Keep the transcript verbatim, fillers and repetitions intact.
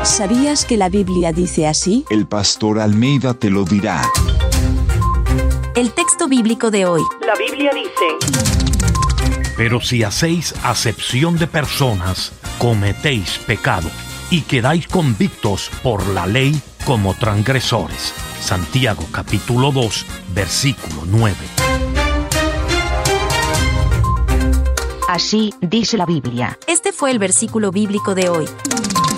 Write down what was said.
¿Sabías que la Biblia dice así? El pastor Almeida te lo dirá. El texto bíblico de hoy. La Biblia dice: Pero si hacéis acepción de personas, cometéis pecado y quedáis convictos por la ley como transgresores. Santiago capítulo dos, versículo nueve. Así dice la Biblia. Este fue el versículo bíblico de hoy.